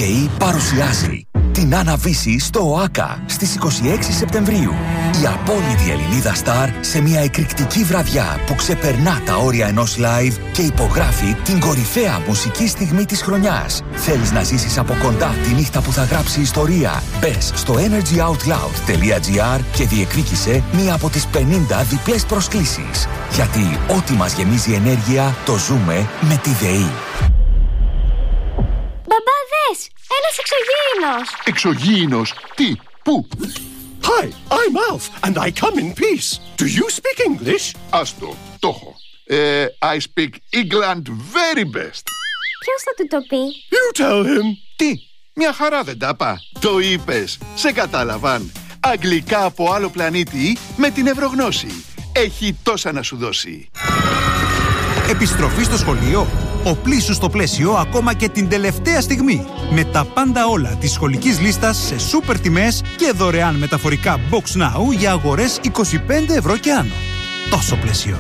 ΔΕΗ παρουσιάζει την Άννα-Βύση στο ΟΑΚΑ στις 26 Σεπτεμβρίου. Η απόλυτη Ελληνίδα στάρ σε μια εκρηκτική βραδιά που ξεπερνά τα όρια ενός live και υπογράφει την κορυφαία μουσική στιγμή της χρονιάς. Θέλεις να ζήσεις από κοντά τη νύχτα που θα γράψει ιστορία? Μπες στο energyoutloud.gr και διεκδίκησε μία από τις 50 διπλές προσκλήσεις. Γιατί ό,τι μας γεμίζει ενέργεια το ζούμε με τη ΔΕΗ. Μπαμπά, δες! Ένας εξωγήινος! Εξωγήινος? Τι? Πού? Hi, I'm Alf, and I come in peace. Do you speak English? Άστο, το έχω. I speak England very best. Ποιος θα του το πει? You tell him. Τι? Μια χαρά δεν τα πά. Το είπες. Σε κατάλαβαν. Αγγλικά από άλλο πλανήτη με την Ευρωγνώση. Έχει τόσα να σου δώσει. Επιστροφή στο σχολείο. Οπλίσου στο πλαίσιο ακόμα και την τελευταία στιγμή. Με τα πάντα όλα της σχολικής λίστας σε σούπερ τιμές και δωρεάν μεταφορικά Box Now για αγορές 25 ευρώ και άνω. Τόσο πλαίσιο.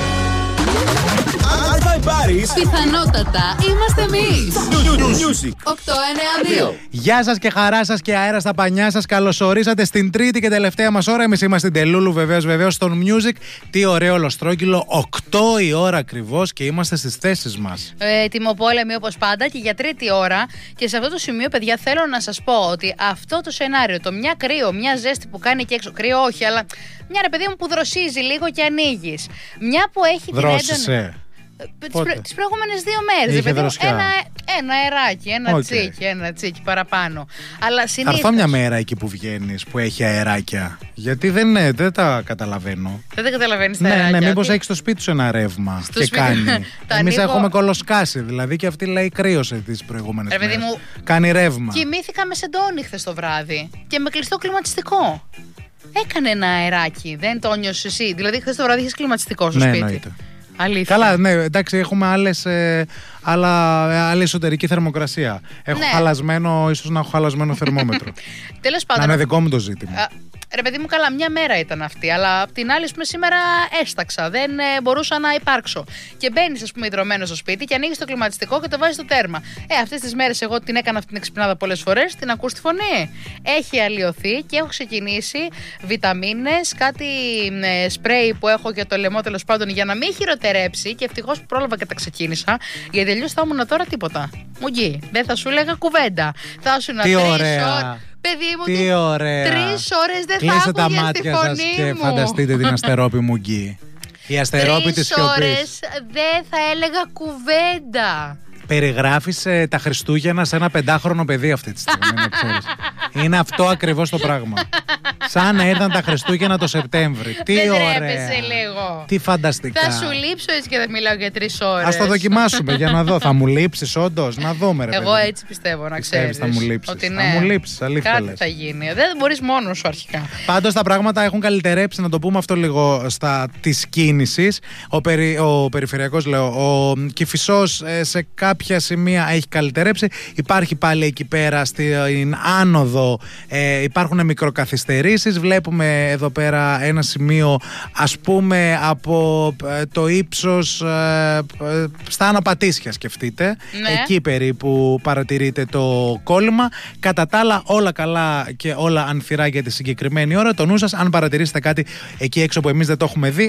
Πιθανότατα είμαστε εμείς. Music 892. Γεια σας και χαρά σας και αέρα στα πανιά σας. Καλώς ορίσατε στην τρίτη και τελευταία μας ώρα. Εμείς είμαστε στην Τελούλου, βεβαίως στον Music. Τι ωραίο ολοστρόγγυλο, 8 η ώρα ακριβώς και είμαστε στις θέσεις μας. Τιμοπόλεμοι όπως πάντα και για τρίτη ώρα. Και σε αυτό το σημείο, παιδιά, θέλω να σας πω ότι αυτό το σενάριο, το μια κρύο, μια ζέστη που κάνει και έξω, κρύο όχι, αλλά μια ρε παιδί μου που δροσίζει λίγο και ανοίγεις. Μια που έχει Δρόσισε. την έντονη. Τις προηγούμενες 2 μέρες. Είχε δροσιά. Ένα αεράκι, ένα τσίκι παραπάνω. Αλλά συνήθως. Θα έρθω μια μέρα εκεί που βγαίνεις που έχει αεράκια. Γιατί δεν τα καταλαβαίνω. Δεν τα καταλαβαίνεις τα αεράκια. Ναι, μήπως έχει στο σπίτι σου ένα ρεύμα στο και σπίτι. κάνει. Εμείς έχουμε κολοσκάσει δηλαδή και αυτή λέει κρύωσε τις προηγούμενες μέρες. Κάνει ρεύμα. Κοιμήθηκα με σεντόνι χθες το βράδυ και με κλειστό κλιματιστικό. Έκανε ένα αεράκι, δεν το νιώσες εσύ? Δηλαδή χθες το βράδυ είχες κλιματιστικό στο σπίτι? Εννοείται. Αλήθεια. Καλά, ναι, εντάξει, έχουμε άλλη εσωτερική θερμοκρασία. Έχω χαλασμένο, ίσως να έχω χαλασμένο θερμόμετρο. Τέλος πάντων. Να είναι δικό μου το ζήτημα. Ρε παιδί μου, καλά, μια μέρα ήταν αυτή, αλλά απ' την άλλη, σήμερα έσταξα. Δεν μπορούσα να υπάρξω. Και μπαίνεις, ιδρωμένο στο σπίτι και ανοίγεις το κλιματιστικό και το βάζεις στο τέρμα. Αυτές τις μέρες εγώ την έκανα αυτή την εξυπνάδα πολλές φορές. Την ακούς τη φωνή? Έχει αλλοιωθεί και έχω ξεκινήσει βιταμίνες, κάτι σπρέι που έχω για το λαιμό, τέλος πάντων, για να μην χειροτερέψει. Και ευτυχώς που πρόλαβα και τα ξεκίνησα. Γιατί τελείως θα ήμουν τώρα τίποτα. Μουγγί. Δεν θα σου έλεγα κουβέντα. Θα σου να 3 ώρες. Παιδί μου, τι ωραία. 3 ώρες δεν κλείστε θα τα άκουγες μάτια τη φωνή σας και μου. φανταστείτε την αστερόπη μου γκή. Η αστερόπη της 3 σιωπής. ώρες δεν θα έλεγα κουβέντα. Περιγράφεις τα Χριστούγεννα σε ένα 5χρονο παιδί αυτή τη στιγμή, να ξέρεις. Είναι αυτό ακριβώς το πράγμα. Σαν να ήρθαν τα Χριστούγεννα το Σεπτέμβρη. Τι δεν ωραία. τρέπεσαι λίγο. Τι φανταστικά. Θα σου λείψω έτσι και δεν μιλάω για 3 ώρες. Ας το δοκιμάσουμε για να δω. Θα μου λείψεις όντως? Να δούμε, ρε Εγώ παιδί. έτσι πιστεύω, να ξέρεις. Θα μου λείψεις. Ότι Θα μου λείψεις, αλήθεια κάτι λες. θα γίνει. Δεν μπορείς μόνος σου αρχικά. Πάντως τα πράγματα έχουν καλυτερέψει, να το πούμε αυτό λίγο, στα της κίνησης. Ο περιφερειακός, λέω, ο Κηφισός σε κάποια σημεία έχει καλυτερέψει. Υπάρχει πάλι εκεί πέρα στην άνοδο, υπάρχουν μικροκαθυστερήσεις. Βλέπουμε εδώ πέρα ένα σημείο, ας πούμε, από το ύψος στα Άνω Πατήσια, σκεφτείτε. Ναι. Εκεί περίπου παρατηρείται το κόλλημα. Κατά τα άλλα, όλα καλά και όλα ανθυρά για τη συγκεκριμένη ώρα. Το νου σας, αν παρατηρήσετε κάτι εκεί έξω που εμείς δεν το έχουμε δει,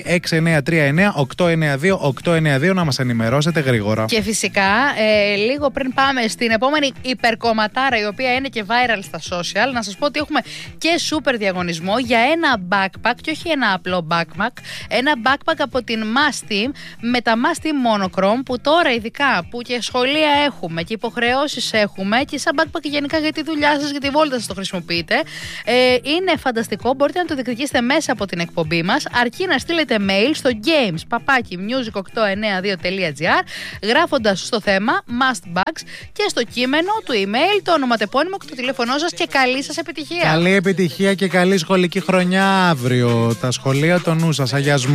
6939-892-892 να μας ενημερώσετε γρήγορα. Και φυσικά, λίγο πριν πάμε στην επόμενη υπερκομματάρα, η οποία είναι και viral στα social, να σας πω ότι έχουμε και super διαγωνισμό για ένα backpack, και όχι ένα απλό backpack, ένα backpack από την Mastim με τα Mastim Monochrome, που τώρα ειδικά που και σχολεία έχουμε και υποχρεώσεις έχουμε και σαν backpack γενικά για τη δουλειά σας, για τη βόλτα σας το χρησιμοποιείτε, είναι φανταστικό. Μπορείτε να το διεκδικήσετε μέσα από την εκπομπή μας, αρκεί να στείλετε mail στο games@music892.gr γράφοντας στο θέμα Must Bags και στο κείμενο του email το ονοματεπώνυμο και το τηλέφωνό σας, και καλή σας επιτυχία. Καλή επιτυχία και καλή σχολική χρονιά αύριο. Τα σχολεία, το νου σας, αγιασμό.